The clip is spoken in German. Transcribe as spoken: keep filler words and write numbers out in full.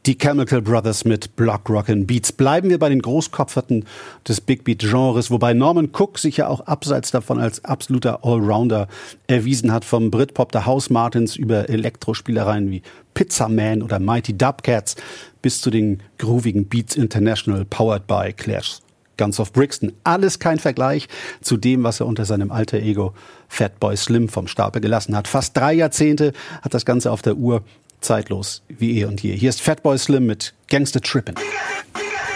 Die Chemical Brothers mit Block Rockin' Beats. Bleiben wir bei den Großkopferten des Big Beat-Genres, wobei Norman Cook sich ja auch abseits davon als absoluter Allrounder erwiesen hat, vom Britpop der House Martins über Elektrospielereien wie Pizza Man oder Mighty Dubcats bis zu den groovigen Beats International, powered by Clash Guns of Brixton. Alles kein Vergleich zu dem, was er unter seinem alter Ego Fatboy Slim vom Stapel gelassen hat. Fast drei Jahrzehnte hat das Ganze auf der Uhr, zeitlos wie eh und je. Hier ist Fatboy Slim mit Gangsta Trippin'.